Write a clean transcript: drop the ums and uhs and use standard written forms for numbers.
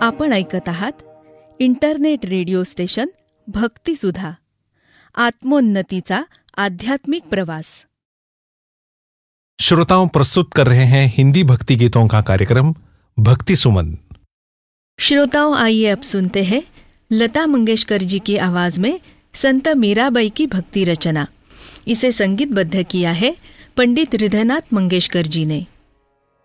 आपण ऐकत आहात इंटरनेट रेडिओ स्टेशन भक्तिसुधा, आत्मोन्नतीचा आध्यात्मिक प्रवास। श्रोताओं, प्रस्तुत कर रहे हैं हिंदी भक्ति गीतों का कार्यक्रम भक्ति सुमन। श्रोताओं, आइए अब सुनते हैं लता मंगेशकर जी की आवाज में संत मीराबाई की भक्ति रचना। इसे संगीतबद्ध किया है पंडित हृदयनाथ मंगेशकर जी ने।